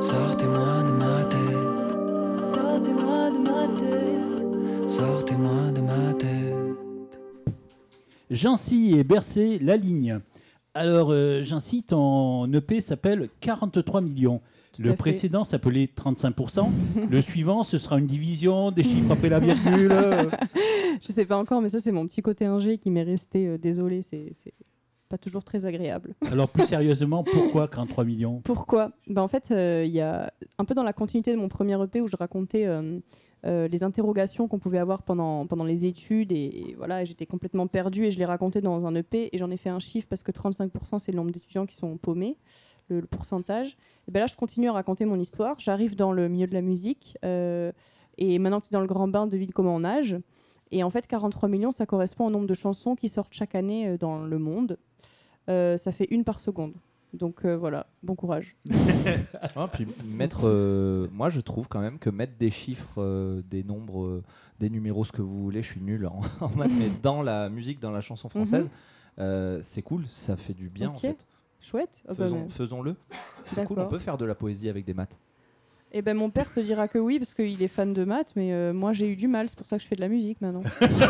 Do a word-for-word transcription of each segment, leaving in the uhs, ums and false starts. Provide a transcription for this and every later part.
Sortez-moi de ma tête, sortez-moi de ma tête, sortez-moi de ma tête. Jancy et Bercé, La Ligne. Alors, euh, Jancy, ton E P s'appelle quarante-trois millions. Tout Le à fait. précédent s'appelait trente-cinq pour cent. Le suivant, ce sera une division, des chiffres après la virgule. Je sais pas encore, mais ça, c'est mon petit côté ingé qui m'est resté. Euh, désolé, c'est, c'est pas toujours très agréable. Alors, plus sérieusement, pourquoi quarante-trois millions ? Pourquoi ? Ben, en fait, il euh, y a un peu dans la continuité de mon premier E P où je racontais euh, euh, les interrogations qu'on pouvait avoir pendant, pendant les études. Et, et voilà, j'étais complètement perdue et je les racontais dans un E P. Et j'en ai fait un chiffre parce que trente-cinq pour cent, c'est le nombre d'étudiants qui sont paumés. Le, le pourcentage. Et ben là, je continue à raconter mon histoire. J'arrive dans le milieu de la musique euh, et maintenant que tu es dans le grand bain, devine comment on nage. Et en fait, quarante-trois millions, ça correspond au nombre de chansons qui sortent chaque année euh, dans le monde. Euh, ça fait une par seconde. Donc euh, voilà, bon courage. Ah, puis mettre, euh, moi je trouve quand même que mettre des chiffres, euh, des nombres, euh, des numéros, ce que vous voulez, je suis nul en, en maths, mais dans la musique, dans la chanson française, mm-hmm. euh, c'est cool, ça fait du bien okay. en fait. Chouette. Oh Faisons, bah, mais... Faisons-le. C'est D'accord. cool, on peut faire de la poésie avec des maths. Eh ben mon père te dira que oui parce qu'il est fan de maths, mais euh, moi j'ai eu du mal, c'est pour ça que je fais de la musique maintenant.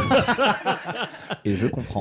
Et je comprends.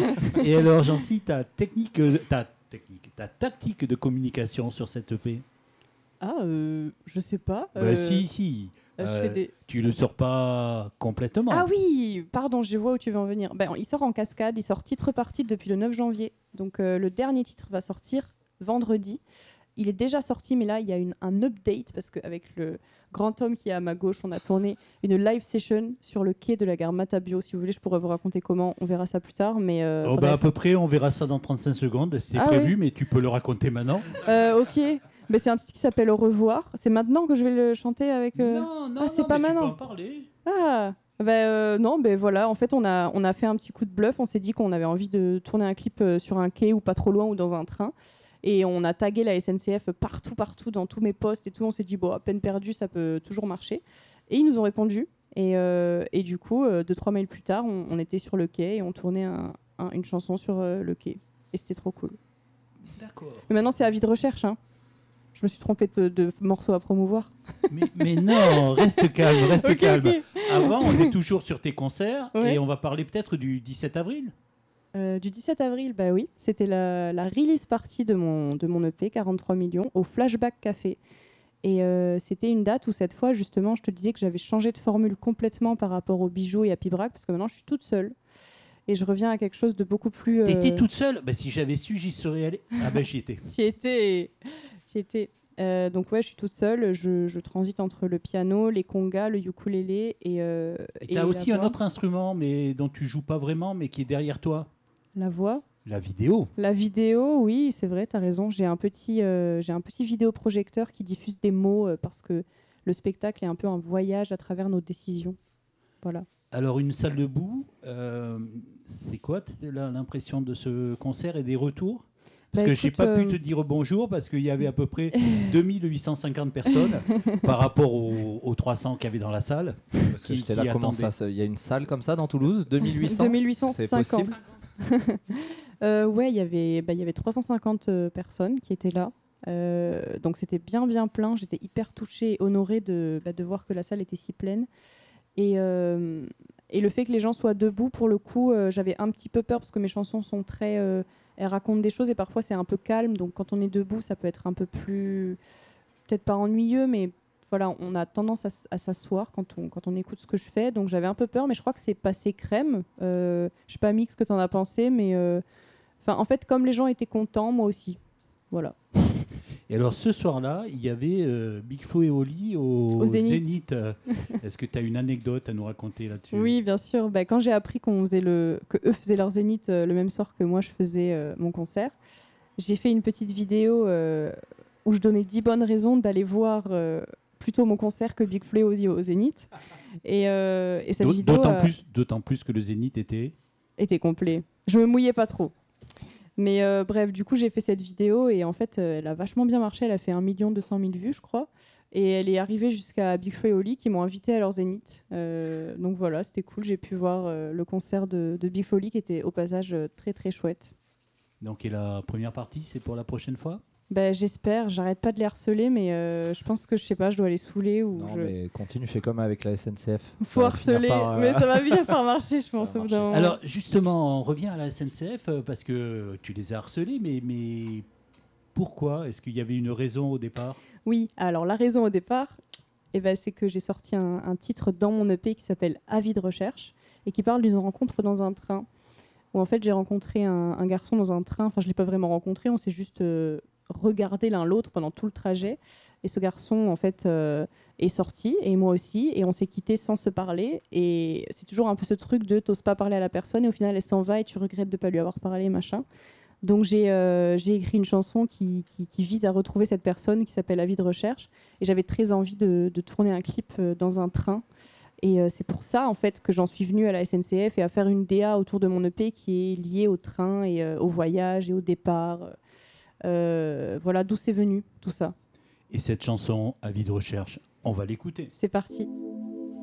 Et alors, Jancy, ta technique, ta technique, ta tactique de communication sur cette E P ? Ah, euh, je sais pas. Bah, euh... si, si. Euh, je euh, fais des... Tu le sors pas complètement. Ah oui, pardon, je vois où tu veux en venir. Ben, il sort en cascade, il sort titre par titre depuis le neuf janvier. Donc euh, le dernier titre va sortir vendredi. Il est déjà sorti, mais là, il y a une, un update parce qu'avec le grand homme qui est à ma gauche, on a tourné une live session sur le quai de la gare Matabio. Si vous voulez, je pourrais vous raconter comment. On verra ça plus tard. Mais euh, oh bah à peu près, on verra ça dans trente-cinq secondes. C'était ah, prévu, oui. Mais tu peux le raconter maintenant. Euh, ok. Mais c'est un titre qui s'appelle Au revoir. C'est maintenant que je vais le chanter avec. Euh... Non, non, ah, c'est non, pas mais maintenant. Tu peux en parler. Ah. Ben euh, non, ben voilà. En fait, on a on a fait un petit coup de bluff. On s'est dit qu'on avait envie de tourner un clip euh, sur un quai ou pas trop loin ou dans un train. Et on a tagué la S N C F partout, partout, dans tous mes posts et tout. On s'est dit, bon, à peine perdu, ça peut toujours marcher. Et ils nous ont répondu. Et, euh, et du coup, euh, deux, trois mails plus tard, on, on était sur le quai et on tournait un, un, une chanson sur euh, le quai. Et c'était trop cool. D'accord. Mais maintenant, c'est avis de recherche. Hein. Je me suis trompée de, de morceaux à promouvoir. Mais, mais non, reste calme, reste okay, calme. Okay. Avant, on est toujours sur tes concerts ouais. Et on va parler peut-être du dix-sept avril. Euh, du dix-sept avril, bah oui, c'était la, la release party de mon, de mon E P, quarante-trois millions, au Flashback Café. Et euh, c'était une date où cette fois, justement, je te disais que j'avais changé de formule complètement par rapport aux bijoux et à Pibrac, parce que maintenant, je suis toute seule. Et je reviens à quelque chose de beaucoup plus... Euh... T'étais toute seule ? Bah, si j'avais su, j'y serais allée. Ah ben, j'y étais. T'y étais. T'y étais. Euh, donc ouais, je suis toute seule, je, je transite entre le piano, les congas, le ukulélé et... Euh, et t'as et aussi un autre instrument, mais dont tu joues pas vraiment, mais qui est derrière toi. La voix. La vidéo. La vidéo, oui, c'est vrai, t'as raison. J'ai un petit, euh, j'ai un petit vidéoprojecteur qui diffuse des mots euh, parce que le spectacle est un peu un voyage à travers nos décisions. Voilà. Alors, une salle debout, euh, c'est quoi l'impression de ce concert et des retours ? Parce bah, que je n'ai pas euh... pu te dire bonjour parce qu'il y avait à peu près deux mille huit cent cinquante personnes par rapport aux, aux trois cents qu'il y avait dans la salle. Parce que j'étais là, comment ça ? Il y a une salle comme ça dans Toulouse, deux mille huit cents deux mille huit cent cinquante. C'est possible ? euh, ouais, y avait, bah, y avait trois cent cinquante euh, personnes qui étaient là. Euh, donc c'était bien, bien plein. J'étais hyper touchée et honorée de, bah, de voir que la salle était si pleine. Et, euh, et le fait que les gens soient debout, pour le coup, euh, j'avais un petit peu peur parce que mes chansons sont très... Euh, elles racontent des choses et parfois c'est un peu calme. Donc quand on est debout, ça peut être un peu plus... Peut-être pas ennuyeux, mais voilà, on a tendance à, à s'asseoir quand on, quand on écoute ce que je fais. Donc j'avais un peu peur, mais je crois que c'est passé crème. Euh, je sais pas, Mix, ce que tu en as pensé, mais... Euh, en fait, comme les gens étaient contents, moi aussi. Voilà. Et alors, ce soir-là, il y avait euh, Big Flo et Oli au, au Zénith. Zénith. Est-ce que tu as une anecdote à nous raconter là-dessus ? Oui, bien sûr. Bah, quand j'ai appris qu'on faisait le... qu'eux faisaient leur Zénith euh, le même soir que moi, je faisais euh, mon concert, j'ai fait une petite vidéo euh, où je donnais dix bonnes raisons d'aller voir euh, plutôt mon concert que Big Flo et Oli au Zénith. Et, euh, et cette D'aut- vidéo... D'autant, euh, plus, d'autant plus que le Zénith était... était complet. Je me mouillais pas trop. Mais euh, bref, du coup, j'ai fait cette vidéo et en fait, euh, elle a vachement bien marché. Elle a fait un million deux cent mille vues, je crois. Et elle est arrivée jusqu'à Big Flo et Oli qui m'ont invité à leur Zénith. Euh, donc voilà, c'était cool. J'ai pu voir euh, le concert de, de Big Flo et Oli qui était au passage euh, très très chouette. Donc, et la première partie, c'est pour la prochaine fois ? Bah, j'espère, j'arrête pas de les harceler, mais euh, je pense que je sais pas, je dois les saouler ou. Non, je... mais continue, fais comme avec la S N C F. Faut harceler, par, euh... mais ça va bien faire marcher, je pense. marcher. Alors, justement, on revient à la S N C F parce que tu les as harcelés, mais, mais pourquoi ? Est-ce qu'il y avait une raison au départ ? Oui, alors la raison au départ, eh ben, c'est que j'ai sorti un, un titre dans mon E P qui s'appelle Avis de recherche et qui parle d'une rencontre dans un train. Où en fait, j'ai rencontré un, un garçon dans un train. Enfin, je ne l'ai pas vraiment rencontré, on s'est juste euh, regardé l'un l'autre pendant tout le trajet. Et ce garçon, en fait, euh, est sorti, et moi aussi, et on s'est quittés sans se parler. Et c'est toujours un peu ce truc de t'oses pas parler à la personne, et au final, elle s'en va, et tu regrettes de ne pas lui avoir parlé, machin. Donc, j'ai, euh, j'ai écrit une chanson qui, qui, qui vise à retrouver cette personne, qui s'appelle Avis de recherche. Et j'avais très envie de, de tourner un clip euh, dans un train. Et euh, c'est pour ça en fait que j'en suis venue à la S N C F et à faire une D A autour de mon E P qui est liée au train et euh, au voyage et au départ. Euh, voilà d'où c'est venu tout ça. Et cette chanson, Avis de recherche, on va l'écouter. C'est parti.